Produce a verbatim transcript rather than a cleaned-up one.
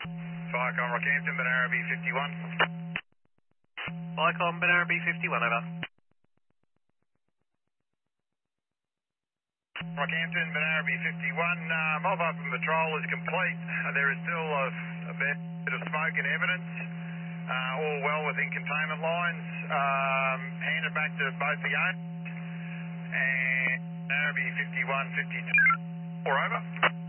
Firecon Rockhampton, Banara B fifty-one. Icon, Banana B fifty-one, over. Rockhampton, Banara B fifty-one. Uh, mobile from patrol is complete. Uh, there is still a, a bit of smoke and evidence. Uh, all well within containment lines. Um, handed back to both the owners. And Banara B fifty-one, fifty-two. Or over.